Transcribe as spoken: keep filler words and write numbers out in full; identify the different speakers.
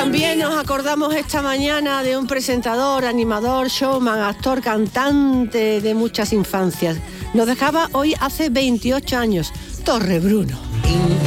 Speaker 1: también nos acordamos esta mañana de un presentador, animador, showman, actor, cantante de muchas infancias. Nos dejaba hoy hace veintiocho años, Torrebruno.